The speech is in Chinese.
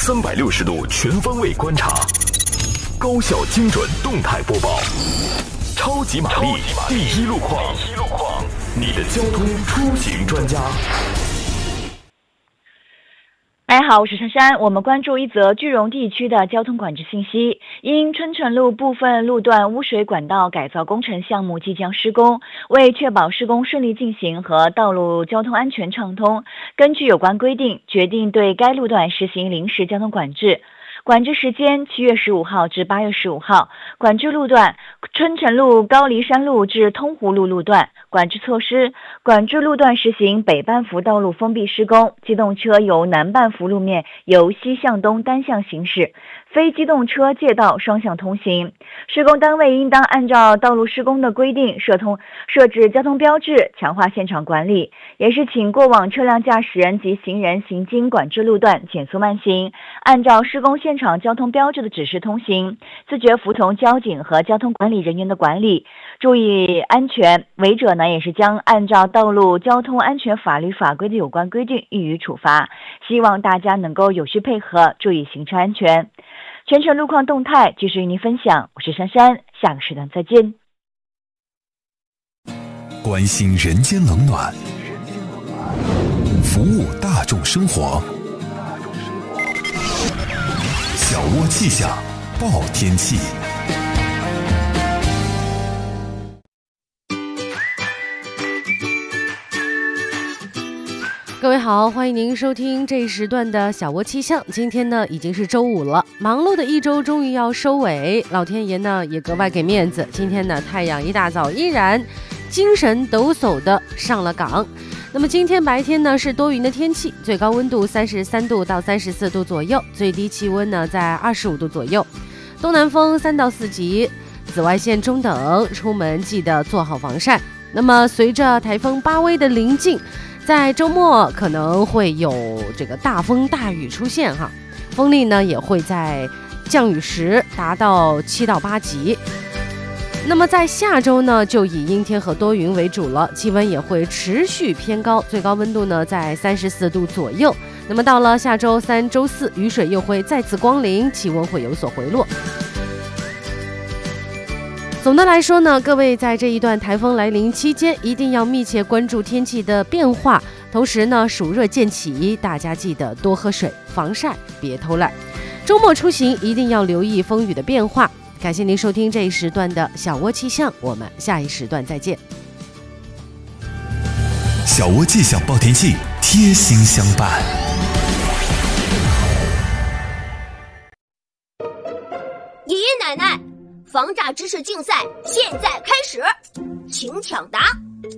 360度全方位观察，高效精准动态播报，超级玛丽第一路况，你的交通出行专家。 大家好，我是珊珊。我们关注一则句容地区的交通管制信息。因春城路部分路段污水管道改造工程项目即将施工，为确保施工顺利进行和道路交通安全畅通，根据有关规定，决定对该路段实行临时交通管制。管制时间7月15号至8月15号，管制路段春城路高黎山路至通湖路路段。管制措施：管制路段实行北半幅道路封闭施工，机动车由南半幅路面由西向东单向行驶，非机动车借道双向通行。施工单位应当按照道路施工的规定设置交通标志，强化现场管理，也是请过往车辆驾驶人及行人行经管制路段减速慢行，按照施工现场交通标志的指示通行，自觉服从交警和交通管理人员的管理，注意安全。违者呢，也是将按照道路交通安全法律法规的有关规定予以处罚。希望大家能够有序配合，注意行车安全。全程路况动态继续与您分享，我是珊珊，下个时段再见。 关心人间冷暖，服务大众生活。小窝气象报天气。 各位好，欢迎您收听这一时段的小窝气象。今天呢已经是周五了，忙碌的一周终于要收尾，老天爷呢也格外给面子，今天呢太阳一大早依然精神抖擞的上了岗。那么今天白天呢是多云的天气，最高温度33度到34度左右，最低气温呢在25度左右，东南风3到4级，紫外线中等，出门记得做好防晒。那么随着台风巴威的临近，在周末可能会有这个大风大雨出现哈，风力呢也会在降雨时达到7到8级。那么在下周呢就以阴天和多云为主了，气温也会持续偏高，最高温度呢在34度左右。那么到了下周3、周4，雨水又会再次光临，气温会有所回落。总的来说呢，各位在这一段台风来临期间一定要密切关注天气的变化，同时呢暑热渐起，大家记得多喝水，防晒，别偷懒。周末出行一定要留意风雨的变化。感谢您收听这一时段的小窝气象，我们下一时段再见。 小窝气象报天气，贴心相伴。 爷爷奶奶，防诈知识竞赛现在开始，请抢答